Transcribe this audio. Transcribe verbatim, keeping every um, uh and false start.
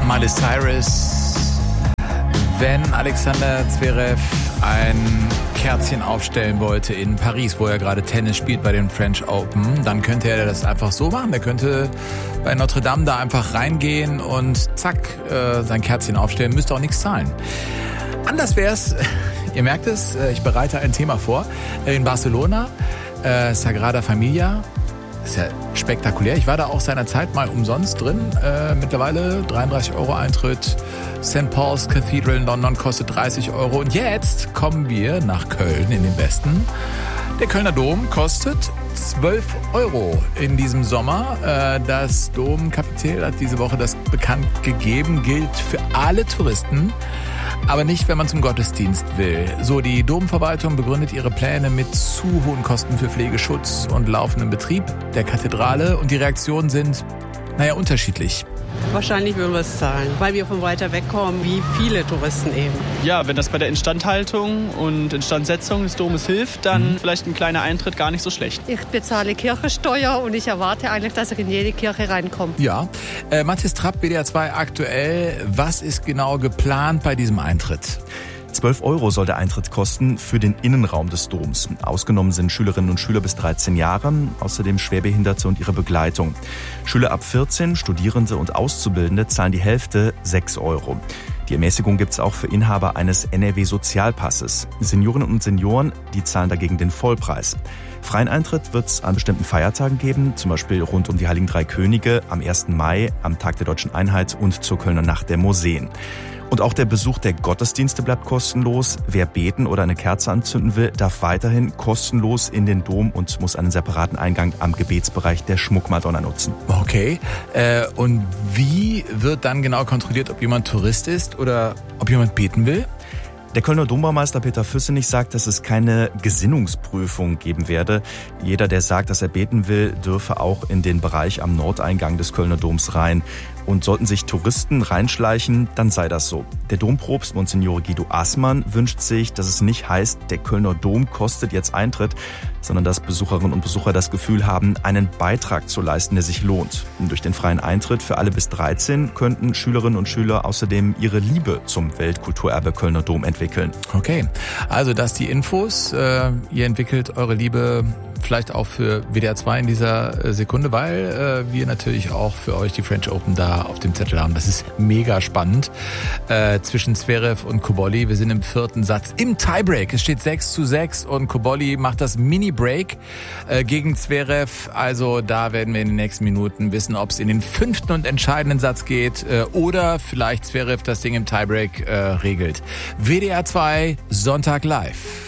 Miley Cyrus. Wenn Alexander Zverev ein Kerzchen aufstellen wollte in Paris, wo er gerade Tennis spielt bei den French Open, dann könnte er das einfach so machen. Er könnte bei Notre Dame da einfach reingehen und zack, äh, sein Kerzchen aufstellen, müsste auch nichts zahlen. Anders wär's, ihr merkt es, ich bereite ein Thema vor, in Barcelona, äh, Sagrada Familia. Ist ja spektakulär. Ich war da auch seinerzeit mal umsonst drin. Äh, mittlerweile dreiunddreißig Euro Eintritt. Sankt Paul's Cathedral in London kostet dreißig Euro. Und jetzt kommen wir nach Köln in den Westen. Der Kölner Dom kostet zwölf Euro in diesem Sommer. Äh, das Domkapitel hat diese Woche das bekannt gegeben. Gilt für alle Touristen. Aber nicht, wenn man zum Gottesdienst will. So, die Domverwaltung begründet ihre Pläne mit zu hohen Kosten für Pflegeschutz und laufenden Betrieb der Kathedrale. Und die Reaktionen sind, naja, unterschiedlich. Wahrscheinlich würden wir es zahlen, weil wir von weiter weg kommen, wie viele Touristen eben. Ja, wenn das bei der Instandhaltung und Instandsetzung des Domes hilft, dann mhm. vielleicht ein kleiner Eintritt gar nicht so schlecht. Ich bezahle Kirchensteuer und ich erwarte eigentlich, dass ich in jede Kirche reinkomme. Ja, äh, Mathis Trapp, W D R zwei aktuell. Was ist genau geplant bei diesem Eintritt? zwölf Euro soll der Eintritt kosten für den Innenraum des Doms. Ausgenommen sind Schülerinnen und Schüler bis dreizehn Jahre, außerdem Schwerbehinderte und ihre Begleitung. Schüler ab vierzehn, Studierende und Auszubildende zahlen die Hälfte, sechs Euro. Die Ermäßigung gibt es auch für Inhaber eines N R W-Sozialpasses. Seniorinnen und Senioren, die zahlen dagegen den Vollpreis. Freien Eintritt wird es an bestimmten Feiertagen geben, zum Beispiel rund um die Heiligen Drei Könige, am ersten Mai, am Tag der Deutschen Einheit und zur Kölner Nacht der Museen. Und auch der Besuch der Gottesdienste bleibt kostenlos. Wer beten oder eine Kerze anzünden will, darf weiterhin kostenlos in den Dom und muss einen separaten Eingang am Gebetsbereich der Schmuckmadonna nutzen. Okay, äh, und wie wird dann genau kontrolliert, ob jemand Tourist ist oder ob jemand beten will? Der Kölner Dombaumeister Peter Füssenich sagt, dass es keine Gesinnungsprüfung geben werde. Jeder, der sagt, dass er beten will, dürfe auch in den Bereich am Nordeingang des Kölner Doms rein. Und sollten sich Touristen reinschleichen, dann sei das so. Der Dompropst Monsignore Guido Assmann wünscht sich, dass es nicht heißt, der Kölner Dom kostet jetzt Eintritt, sondern dass Besucherinnen und Besucher das Gefühl haben, einen Beitrag zu leisten, der sich lohnt. Und durch den freien Eintritt für alle bis dreizehn könnten Schülerinnen und Schüler außerdem ihre Liebe zum Weltkulturerbe Kölner Dom entwickeln. Okay, also das die Infos. Äh, ihr entwickelt eure Liebe vielleicht auch für W D R zwei in dieser Sekunde, weil äh, wir natürlich auch für euch die French Open da auf dem Zettel haben. Das ist mega spannend äh, zwischen Zverev und Cobolli. Wir sind im vierten Satz im Tiebreak. Es steht sechs zu sechs und Cobolli macht das Mini-Break äh, gegen Zverev. Also da werden wir in den nächsten Minuten wissen, ob es in den fünften und entscheidenden Satz geht äh, oder vielleicht Zverev das Ding im Tiebreak äh, regelt. W D R zwei Sonntag live.